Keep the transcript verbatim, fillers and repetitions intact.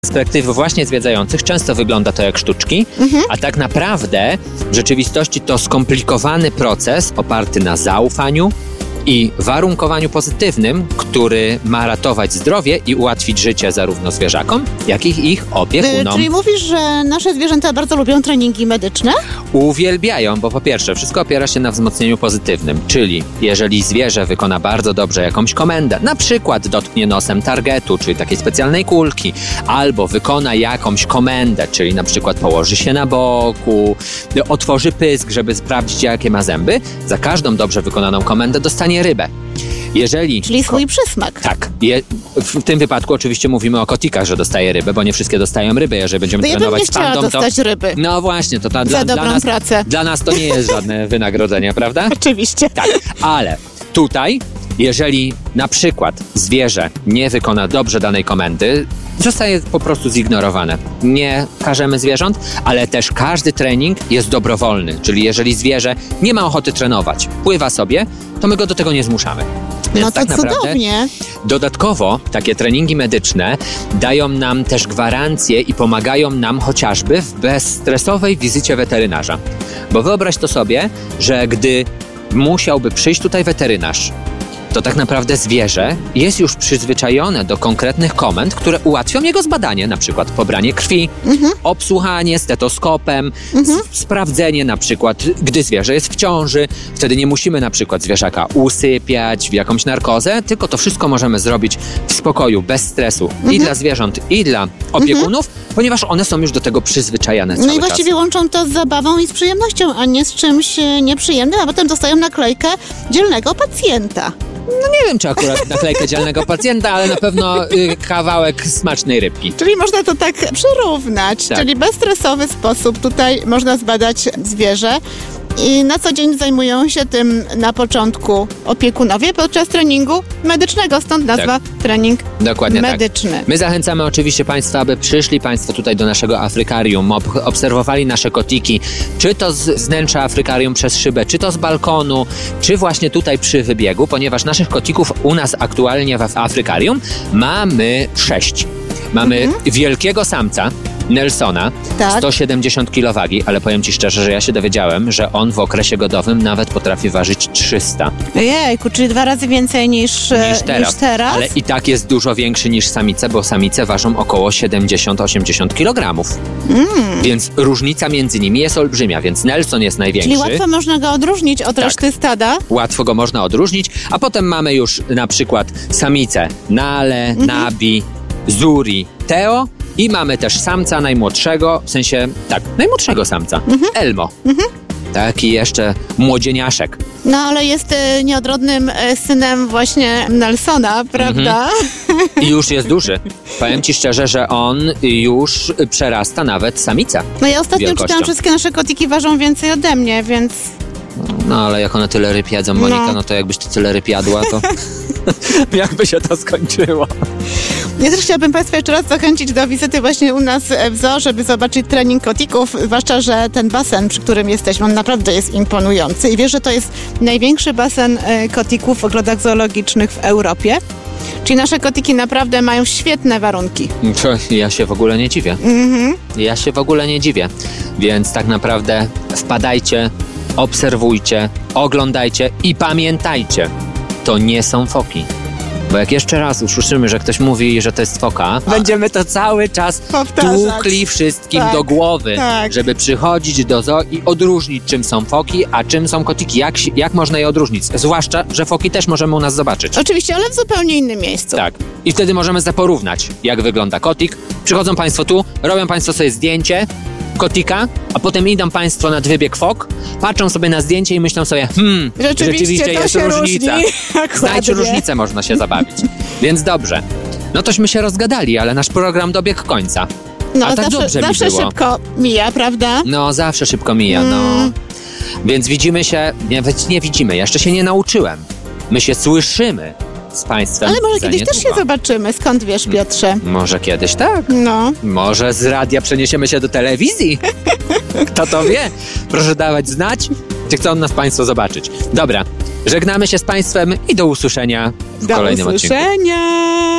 Z perspektywy właśnie zwiedzających często wygląda to jak sztuczki, mhm. a tak naprawdę w rzeczywistości to skomplikowany proces oparty na zaufaniu i warunkowaniu pozytywnym, który ma ratować zdrowie i ułatwić życie zarówno zwierzakom, jak i ich opiekunom. Czyli mówisz, że nasze zwierzęta bardzo lubią treningi medyczne? Uwielbiają, bo po pierwsze wszystko opiera się na wzmocnieniu pozytywnym, czyli jeżeli zwierzę wykona bardzo dobrze jakąś komendę, na przykład dotknie nosem targetu, czyli takiej specjalnej kulki, albo wykona jakąś komendę, czyli na przykład położy się na boku, otworzy pysk, żeby sprawdzić, jakie ma zęby, za każdą dobrze wykonaną komendę dostanie rybę. Jeżeli Czyli swój przysmak. Tak. Je, w tym wypadku oczywiście mówimy o kotikach, że dostaje rybę, bo nie wszystkie dostają rybę. Jeżeli będziemy no ja trenować bym nie z pandą, chciała dostać to... ryby. No właśnie, to ta, Za dla, dobrą dla nas, pracę. Dla nas to nie jest żadne wynagrodzenie, prawda? Oczywiście. Tak, ale tutaj, jeżeli na przykład zwierzę nie wykona dobrze danej komendy, zostaje po prostu zignorowane. Nie karzemy zwierząt, ale też każdy trening jest dobrowolny, czyli jeżeli zwierzę nie ma ochoty trenować, pływa sobie, to my go do tego nie zmuszamy. Więc no to tak naprawdę cudownie. Dodatkowo takie treningi medyczne dają nam też gwarancję i pomagają nam chociażby w bezstresowej wizycie weterynarza. Bo wyobraź to sobie, że gdy musiałby przyjść tutaj weterynarz, to tak naprawdę zwierzę jest już przyzwyczajone do konkretnych komend, które ułatwią jego zbadanie, na przykład pobranie krwi, mhm. obsłuchanie stetoskopem, mhm. s- sprawdzenie na przykład, gdy zwierzę jest w ciąży, wtedy nie musimy na przykład zwierzaka usypiać w jakąś narkozę, tylko to wszystko możemy zrobić w spokoju, bez stresu mhm. i dla zwierząt, i dla opiekunów, mhm. ponieważ one są już do tego przyzwyczajane cały No i właściwie czas. łączą to z zabawą i z przyjemnością, a nie z czymś e, nieprzyjemnym, a potem dostają naklejkę dzielnego pacjenta. No nie wiem, czy akurat naklejkę dzielnego pacjenta, ale na pewno y, kawałek smacznej rybki. Czyli można to tak przyrównać, Tak. czyli w bezstresowy sposób tutaj można zbadać zwierzę. I na co dzień zajmują się tym na początku opiekunowie podczas treningu medycznego, stąd nazwa Tak. trening Dokładnie medyczny. Tak. My zachęcamy oczywiście Państwa, aby przyszli Państwo tutaj do naszego Afrykarium, ob- obserwowali nasze kotiki, czy to z wnętrza Afrykarium przez szybę, czy to z balkonu, czy właśnie tutaj przy wybiegu, ponieważ naszych kotików u nas aktualnie w Afrykarium mamy sześć. Mamy mhm. wielkiego samca, Nelsona, tak. sto siedemdziesiąt kilo wagi, ale powiem Ci szczerze, że ja się dowiedziałem, że on w okresie godowym nawet potrafi ważyć trzysta. Jejku, czyli dwa razy więcej niż, niż, teraz. niż teraz. Ale i tak jest dużo większy niż samice, bo samice ważą około siedemdziesiąt do osiemdziesięciu kilogramów. Mm. Więc różnica między nimi jest olbrzymia, więc Nelson jest największy. Czyli łatwo można go odróżnić od tak. reszty stada? Łatwo go można odróżnić, a potem mamy już na przykład samice Nale, mhm. Nabi, Zuri, Teo i mamy też samca najmłodszego, w sensie, tak, najmłodszego samca, mhm. Elmo. Mhm. Taki jeszcze młodzieniaszek. No, ale jest y, nieodrodnym y, synem właśnie Nelsona, prawda? Mhm. I już jest duży. Powiem Ci szczerze, że on już przerasta nawet samicę. No ja ostatnio wielkością. czytałam, wszystkie nasze kotiki ważą więcej ode mnie, więc... No, ale jak one tyle ryb jadzą, Monika, no, no to jakbyś ty tyle ryb jadła, to jakby się to skończyło. Ja też chciałabym Państwa jeszcze raz zachęcić do wizyty właśnie u nas w zoo, żeby zobaczyć trening kotików, zwłaszcza, że ten basen, przy którym jesteśmy, on naprawdę jest imponujący i wiesz, że to jest największy basen kotików w ogrodach zoologicznych w Europie. Czyli nasze kotiki naprawdę mają świetne warunki. To ja się w ogóle nie dziwię. Mhm. Ja się w ogóle nie dziwię. Więc tak naprawdę wpadajcie, obserwujcie, oglądajcie i pamiętajcie, to nie są foki. Bo jak jeszcze raz usłyszymy, że ktoś mówi, że to jest foka, będziemy to cały czas powtarzać. Tłukli wszystkim tak, do głowy, tak. żeby przychodzić do zoo i odróżnić, czym są foki, a czym są kotiki. Jak, jak można je odróżnić? Zwłaszcza, że foki też możemy u nas zobaczyć. Oczywiście, ale w zupełnie innym miejscu. Tak. I wtedy możemy zaporównać, jak wygląda kotik. Przychodzą Państwo tu, robią Państwo sobie zdjęcie kotika, a potem idą Państwo nad wybieg fok, patrzą sobie na zdjęcie i myślą sobie, hmm, rzeczywiście, rzeczywiście jest różnica. Znajdź różnicę, można się zabawić. Więc dobrze. No tośmy się rozgadali, ale nasz program dobiegł końca. No, a tak zawsze, dobrze zawsze mi było. szybko mija, prawda? No, zawsze szybko mija, no. Mm. Więc widzimy się, nie, nie widzimy, jeszcze się nie nauczyłem. My się słyszymy z Państwem. Ale może za kiedyś niedługo. też się zobaczymy. Skąd wiesz, Piotrze? Może kiedyś tak. No. Może z radia przeniesiemy się do telewizji. Kto to wie? Proszę dawać znać, czy chcą nas Państwo zobaczyć. Dobra, żegnamy się z Państwem i do usłyszenia w do kolejnym usłyszenia. odcinku.